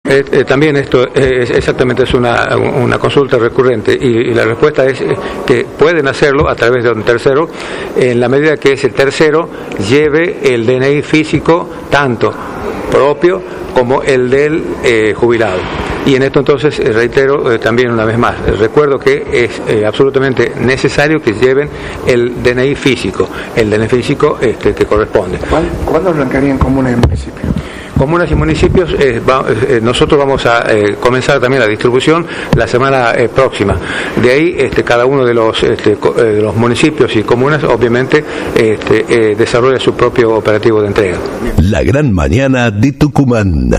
También esto exactamente es una consulta recurrente y la respuesta es que pueden hacerlo a través de un tercero en la medida que ese tercero lleve el DNI físico tanto propio como el del jubilado. Y en esto entonces reitero también una vez más, recuerdo que es absolutamente necesario que lleven el DNI físico, que corresponde. ¿Cuándo arrancarían comunas y municipios? Comunas y municipios, nosotros vamos a comenzar también la distribución la semana próxima. De ahí cada uno de los municipios y comunas obviamente desarrolla su propio operativo de entrega. La gran mañana de Tucumán.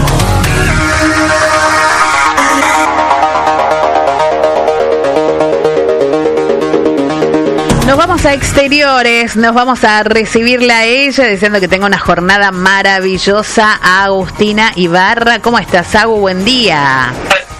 Nos vamos a exteriores, nos vamos a recibirla a ella diciendo que tenga una jornada maravillosa, a Agustina Ibarra. ¿Cómo estás, Agu? Buen día.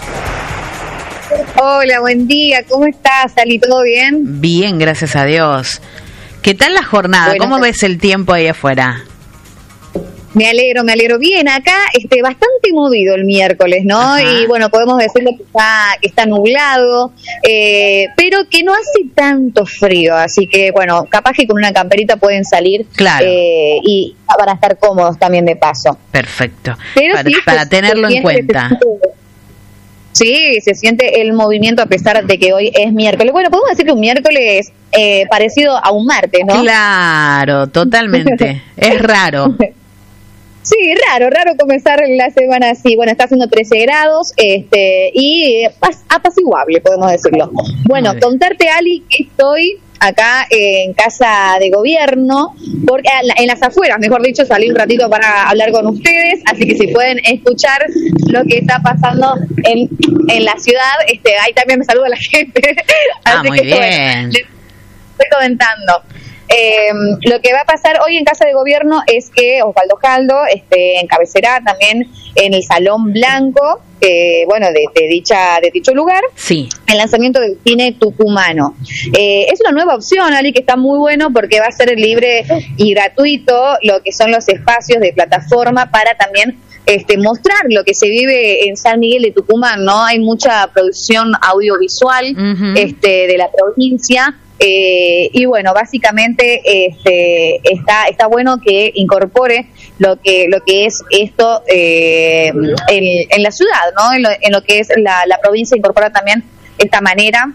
Hola, buen día. ¿Cómo estás, Ali? ¿Todo bien? Bien, gracias a Dios. ¿Qué tal la jornada? Bueno, ¿cómo ves el tiempo ahí afuera? Me alegro. Bien, acá bastante movido el miércoles, ¿no? Ajá. Y bueno, podemos decirle que está nublado, pero que no hace tanto frío, así que bueno, capaz que con una camperita pueden salir. Claro. Y van a estar cómodos también de paso. Perfecto. Pero para tenerlo en cuenta. Sí, se siente el movimiento a pesar de que hoy es miércoles. Bueno, podemos decir que un miércoles parecido a un martes, ¿no? Claro, totalmente. Es raro. Sí, raro comenzar la semana así. Bueno, está haciendo 13 grados y apaciguable, podemos decirlo. Bueno, contarte, Ali, que estoy acá en Casa de Gobierno, porque en las afueras, mejor dicho, salí un ratito para hablar con ustedes, así que si pueden escuchar lo que está pasando en la ciudad, ahí también me saluda la gente. Así muy que bien. Bueno, les estoy comentando. Lo que va a pasar hoy en Casa de Gobierno es que Osvaldo Jaldo encabezará también en el Salón Blanco, de dicho lugar, sí, el lanzamiento del cine tucumano. Es una nueva opción, Ali, que está muy bueno porque va a ser libre y gratuito lo que son los espacios de plataforma para también mostrar lo que se vive en San Miguel de Tucumán, ¿no? Hay mucha producción audiovisual de la provincia. Y bueno, básicamente está bueno que incorpore lo que es esto en la ciudad, ¿no? En lo que es la provincia, incorpora también esta manera.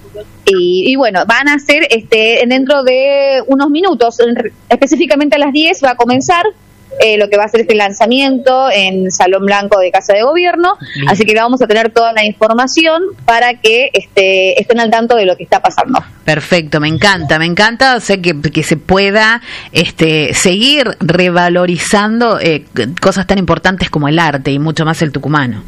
Y bueno, van a ser dentro de unos minutos, específicamente a las 10 va a comenzar lo que va a ser este lanzamiento en Salón Blanco de Casa de Gobierno. Bien. Así que vamos a tener toda la información para que estén al tanto de lo que está pasando. Perfecto, me encanta, o sea, que se pueda seguir revalorizando cosas tan importantes como el arte y mucho más el tucumano.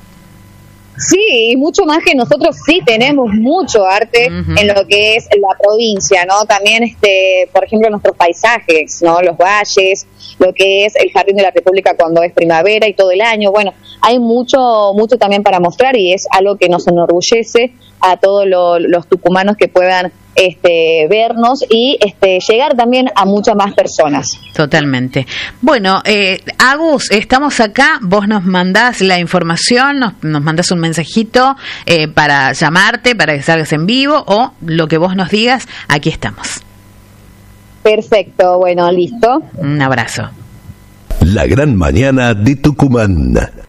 Sí, y mucho más que nosotros sí tenemos mucho arte en lo que es la provincia, ¿no? También, por ejemplo, nuestros paisajes, ¿no? Los valles, lo que es el Jardín de la República cuando es primavera y todo el año. Bueno, hay mucho también para mostrar y es algo que nos enorgullece a todos los tucumanos que puedan vernos y llegar también a muchas más personas. Totalmente. Bueno, Agus, estamos acá, vos nos mandás la información, nos mandás un mensajito para llamarte, para que salgas en vivo o lo que vos nos digas, aquí estamos. Perfecto, bueno, listo. Un abrazo. La gran mañana de Tucumán.